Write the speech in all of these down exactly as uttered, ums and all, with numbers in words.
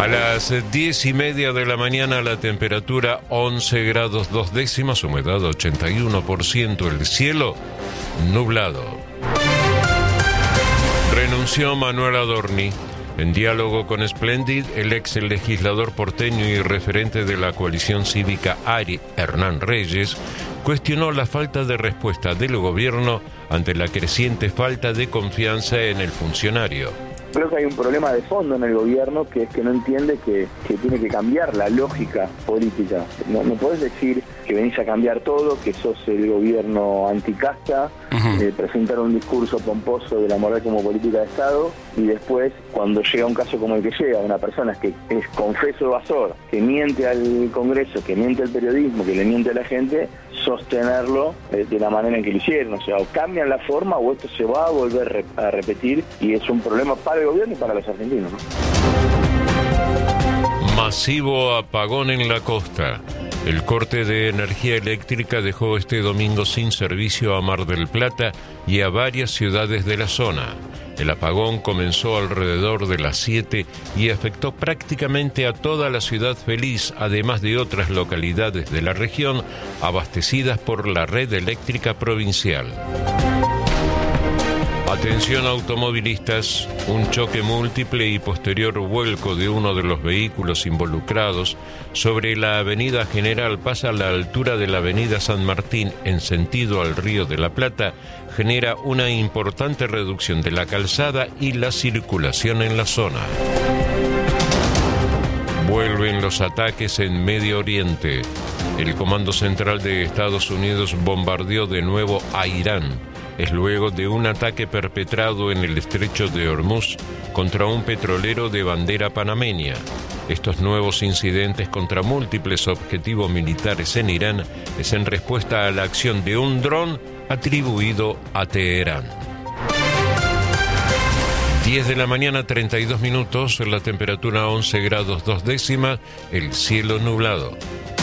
A las diez y media de la mañana la temperatura once grados dos décimas, humedad ochenta y uno por ciento, el cielo nublado. Renunció Manuel Adorni. En diálogo con Splendid, el ex legislador porteño y referente de la coalición cívica ARI, Hernán Reyes, cuestionó la falta de respuesta del gobierno ante la creciente falta de confianza en el funcionario. Creo que hay un problema de fondo en el gobierno, que es que no entiende que, que tiene que cambiar la lógica política. No, no podés decir que venís a cambiar todo, que sos el gobierno anticasta, uh-huh. eh, presentar un discurso pomposo de la moral como política de Estado, y después, cuando llega un caso como el que llega, una persona que es confeso evasor, que miente al Congreso, que miente al periodismo, que le miente a la gente, sostenerlo eh, de la manera en que lo hicieron. O sea, o cambian la forma o esto se va a volver a repetir, y es un problema para el gobierno y para los argentinos, ¿no? Masivo apagón en la costa. El corte de energía eléctrica dejó este domingo sin servicio a Mar del Plata y a varias ciudades de la zona. El apagón comenzó alrededor de las siete y afectó prácticamente a toda la ciudad feliz, además de otras localidades de la región abastecidas por la red eléctrica provincial. Atención automovilistas, un choque múltiple y posterior vuelco de uno de los vehículos involucrados sobre la avenida General Paz a la altura de la avenida San Martín en sentido al Río de la Plata genera una importante reducción de la calzada y la circulación en la zona. Vuelven los ataques en Medio Oriente. El Comando Central de Estados Unidos bombardeó de nuevo a Irán. Es luego de un ataque perpetrado en el estrecho de Hormuz contra un petrolero de bandera panameña. Estos nuevos incidentes contra múltiples objetivos militares en Irán es en respuesta a la acción de un dron atribuido a Teherán. diez de la mañana, treinta y dos minutos, la temperatura once grados dos décimas, el cielo nublado.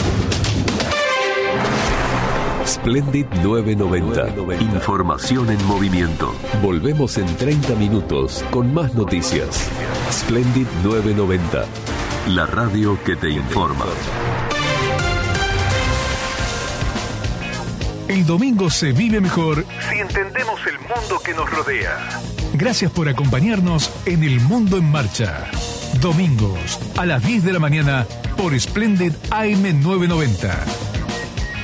Splendid novecientos noventa. Información en movimiento. Volvemos en treinta minutos con más noticias. Splendid novecientos noventa. La radio que te informa. El domingo se vive mejor si entendemos el mundo que nos rodea. Gracias por acompañarnos en El Mundo en Marcha. Domingos a las diez de la mañana por Splendid A M novecientos noventa.